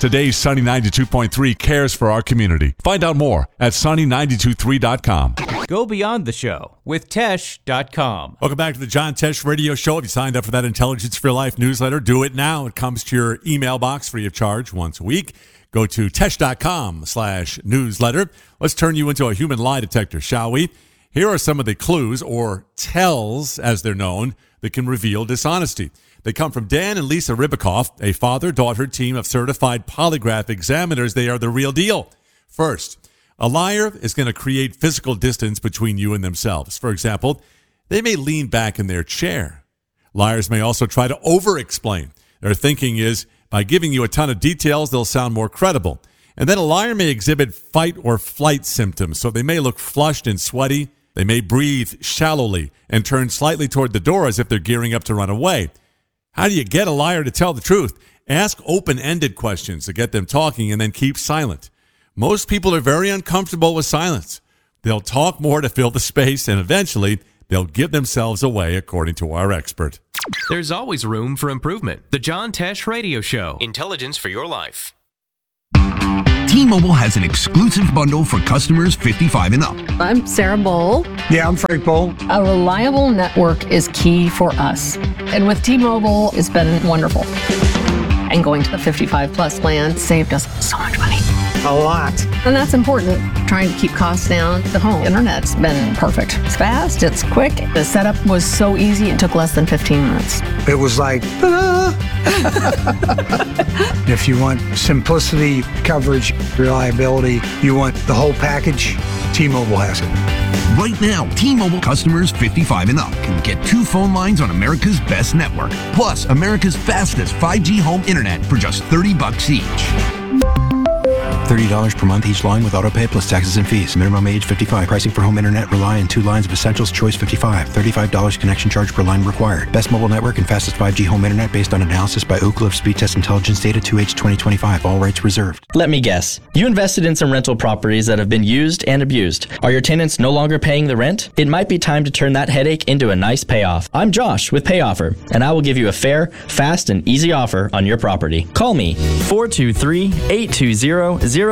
Today's Sunny 92.3 cares for our community. Find out more at sunny923.com. Go beyond the show with Tesh.com. Welcome back to the John Tesh Radio Show. If you signed up for that Intelligence for Your Life newsletter, do it now. It comes to your email box free of charge once a week. Go to Tesh.com/newsletter. Let's turn you into a human lie detector, shall we? Here are some of the clues, or tells as they're known, that can reveal dishonesty. They come from Dan and Lisa Ribicoff, a father-daughter team of certified polygraph examiners. They are the real deal. First, a liar is going to create physical distance between you and themselves. For example, they may lean back in their chair. Liars may also try to over-explain. Their thinking is, by giving you a ton of details, they'll sound more credible. And then a liar may exhibit fight or flight symptoms, so they may look flushed and sweaty. They may breathe shallowly and turn slightly toward the door as if they're gearing up to run away. How do you get a liar to tell the truth? Ask open-ended questions to get them talking and then keep silent. Most people are very uncomfortable with silence. They'll talk more to fill the space, and eventually they'll give themselves away, according to our expert. There's always room for improvement. The John Tesh Radio Show. Intelligence for your life. T-Mobile has an exclusive bundle for customers 55 and up. I'm Sarah Bowl. Yeah, I'm Frank Bowl. A reliable network is key for us. And with T-Mobile, it's been wonderful. And going to the 55 plus plan saved us so much money. A lot. And that's important. Trying to keep costs down. The home internet's been perfect. It's fast, it's quick. The setup was so easy, it took less than 15 minutes. It was like, If you want simplicity, coverage, reliability, you want the whole package, T-Mobile has it. Right now, T-Mobile customers 55 and up can get 2 phone lines on America's best network, plus America's fastest 5G home internet for just $30 each. $30 per month each line with autopay plus taxes and fees. Minimum age 55. Pricing for home internet rely on 2 lines of Essentials Choice 55. $35 connection charge per line required. Best mobile network and fastest 5G home internet based on analysis by Oak Cliff Speed Test Intelligence Data 2H 2025. All rights reserved. Let me guess. You invested in some rental properties that have been used and abused. Are your tenants no longer paying the rent? It might be time to turn that headache into a nice payoff. I'm Josh with PayOffer, and I will give you a fair, fast, and easy offer on your property. Call me 423-820-0004.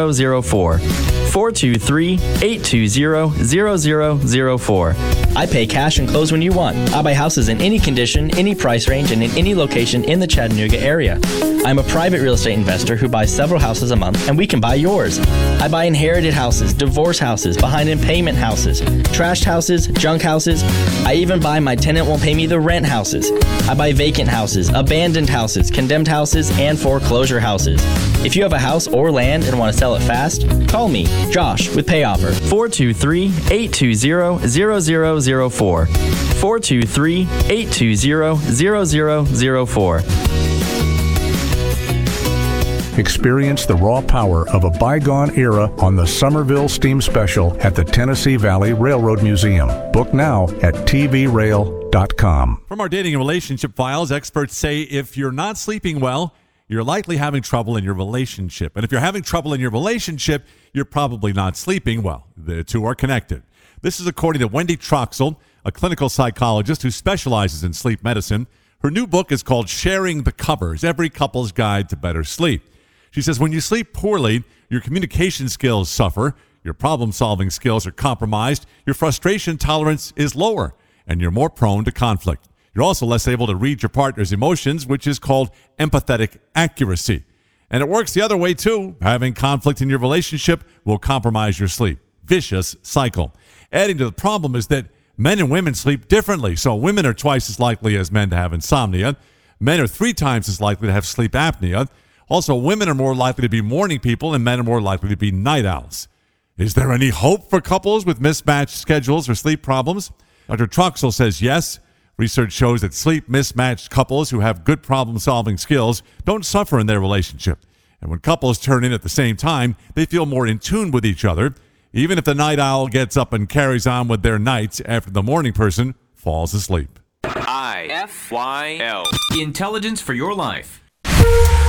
423-820-0004. I pay cash and close when you want. I buy houses in any condition, any price range, and in any location in the Chattanooga area. I'm a private real estate investor who buys several houses a month, and we can buy yours. I buy inherited houses, divorce houses, behind in payment houses, trashed houses, junk houses. I even buy my tenant won't pay me the rent houses. I buy vacant houses, abandoned houses, condemned houses, and foreclosure houses. If you have a house or land and want to sell it fast, call me, Josh, with PayOffer, 423-820-0004. 423-820-0004. Experience the raw power of a bygone era on the Somerville Steam Special at the Tennessee Valley Railroad Museum. Book now at tvrail.com. From our dating and relationship files, experts say if you're not sleeping well, you're likely having trouble in your relationship. And if you're having trouble in your relationship, you're probably not sleeping well. The two are connected. This is according to Wendy Troxel, a clinical psychologist who specializes in sleep medicine. Her new book is called Sharing the Covers, Every Couple's Guide to Better Sleep. She says when you sleep poorly, your communication skills suffer, your problem-solving skills are compromised, your frustration tolerance is lower, and you're more prone to conflict. You're also less able to read your partner's emotions, which is called empathetic accuracy. And it works the other way, too. Having conflict in your relationship will compromise your sleep. Vicious cycle. Adding to the problem is that men and women sleep differently. So women are twice as likely as men to have insomnia. Men are 3 times as likely to have sleep apnea. Also, women are more likely to be morning people, and men are more likely to be night owls. Is there any hope for couples with mismatched schedules or sleep problems? Dr. Troxel says yes. Research shows that sleep mismatched couples who have good problem-solving skills don't suffer in their relationship. And when couples turn in at the same time, they feel more in tune with each other, even if the night owl gets up and carries on with their nights after the morning person falls asleep. IFYL. Intelligence for your life.